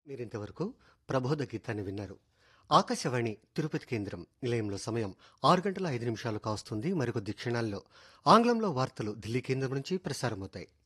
మీరింతవరకు ప్రబోధ గీతాన్ని విన్నారు. ఆకాశవాణి తిరుపతి కేంద్రం నిలయంలో సమయం 6 గంటల 5 నిమిషాలు కావస్తుంది. మరికొద్ది క్షణాల్లో ఆంగ్లంలో వార్తలు ఢిల్లీ కేంద్రం నుంచి ప్రసారమవుతాయి.